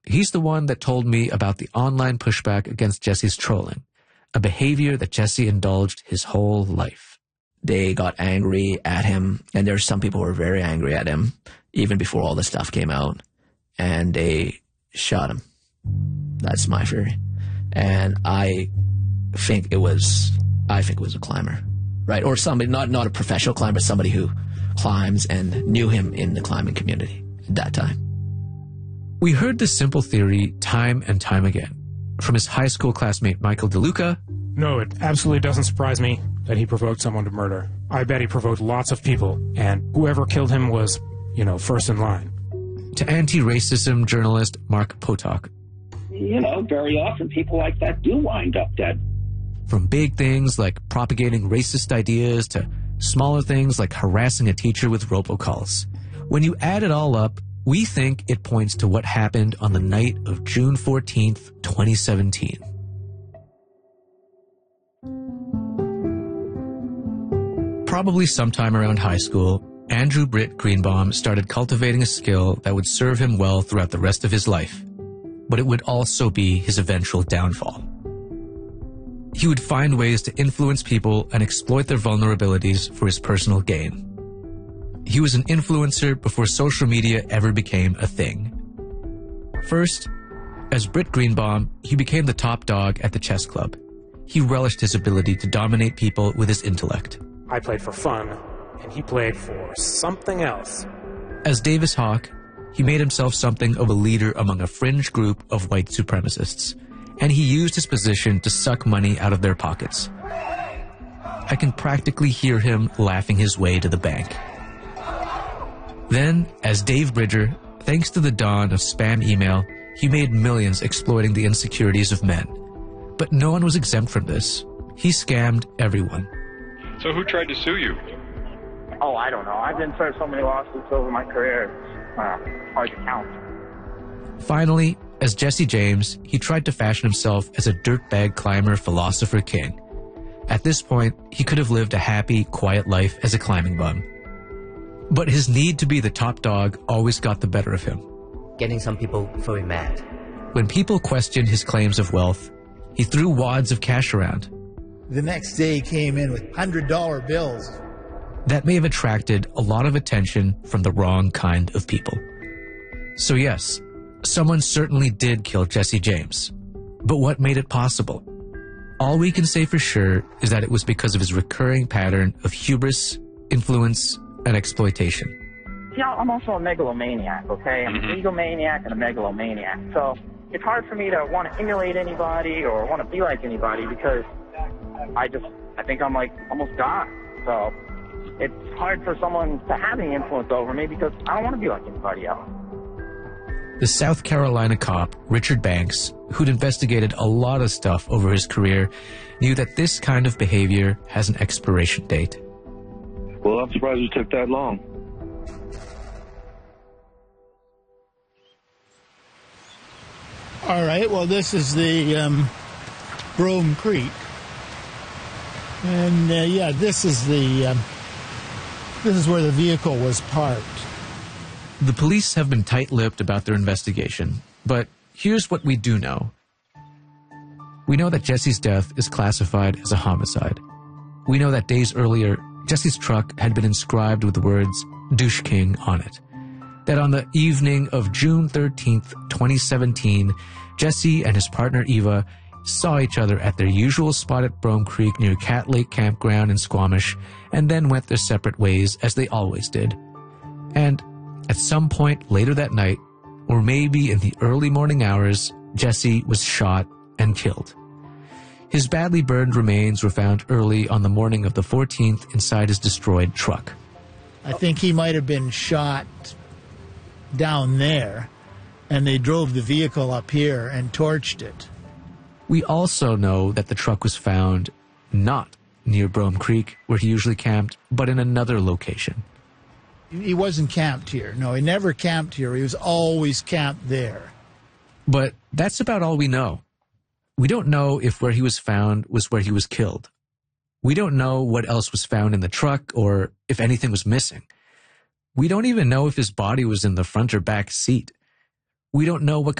He's the one that told me about the online pushback against Jesse's trolling, a behavior that Jesse indulged his whole life. They got angry at him, and there's some people who were very angry at him, even before all the stuff came out, and they shot him. That's my theory. And I think it was a climber, right? Or somebody, not a professional climber, but somebody who climbs and knew him in the climbing community at that time. We heard this simple theory time and time again from his high school classmate Michael DeLuca. No, it absolutely doesn't surprise me that he provoked someone to murder. I bet he provoked lots of people, and whoever killed him was, first in line. To anti-racism journalist Mark Potok. Very often people like that do wind up dead. From big things like propagating racist ideas to smaller things like harassing a teacher with robocalls. When you add it all up, we think it points to what happened on the night of June 14th, 2017. Probably sometime around high school, Andrew Britt Greenbaum started cultivating a skill that would serve him well throughout the rest of his life, but it would also be his eventual downfall. He would find ways to influence people and exploit their vulnerabilities for his personal gain. He was an influencer before social media ever became a thing. First, as Britt Greenbaum, he became the top dog at the chess club. He relished his ability to dominate people with his intellect. I played for fun, and he played for something else. As Davis Hawk, he made himself something of a leader among a fringe group of white supremacists, and he used his position to suck money out of their pockets. I can practically hear him laughing his way to the bank. Then, as Dave Bridger, thanks to the dawn of spam email, he made millions exploiting the insecurities of men. But no one was exempt from this. He scammed everyone. So who tried to sue you? Oh, I don't know. I've been through so many lawsuits over my career. Hard to count. Finally, as Jesse James, he tried to fashion himself as a dirtbag climber philosopher king. At this point, he could have lived a happy, quiet life as a climbing bum. But his need to be the top dog always got the better of him. Getting some people very mad. When people questioned his claims of wealth, he threw wads of cash around. The next day he came in with $100 bills. That may have attracted a lot of attention from the wrong kind of people. So yes, someone certainly did kill Jesse James. But what made it possible? All we can say for sure is that it was because of his recurring pattern of hubris, influence, and exploitation. I'm also a megalomaniac, okay? I'm an egomaniac and a megalomaniac. So it's hard for me to want to emulate anybody or want to be like anybody because I think I'm like almost God. So it's hard for someone to have any influence over me because I don't want to be like anybody else. The South Carolina cop, Richard Banks, who'd investigated a lot of stuff over his career, knew that this kind of behavior has an expiration date. Well, I'm surprised it took that long. All right, well, this is the Brome Creek. And, this is where the vehicle was parked. The police have been tight-lipped about their investigation, but here's what we do know. We know that Jesse's death is classified as a homicide. We know that days earlier, Jesse's truck had been inscribed with the words Douche King on it. That on the evening of June 13th, 2017, Jesse and his partner Eva saw each other at their usual spot at Brome Creek near Cat Lake Campground in Squamish, and then went their separate ways as they always did. And at some point later that night, or maybe in the early morning hours, Jesse was shot and killed. His badly burned remains were found early on the morning of the 14th inside his destroyed truck. I think he might have been shot down there, and they drove the vehicle up here and torched it. We also know that the truck was found not near Brome Creek, where he usually camped, but in another location. He wasn't camped here. No, he never camped here. He was always camped there. But that's about all we know. We don't know if where he was found was where he was killed. We don't know what else was found in the truck or if anything was missing. We don't even know if his body was in the front or back seat. We don't know what